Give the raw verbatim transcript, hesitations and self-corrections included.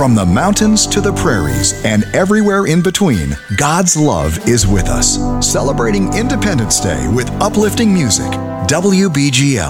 From the mountains to the prairies and everywhere in between, God's love is with us. Celebrating Independence Day with uplifting music. W B G L.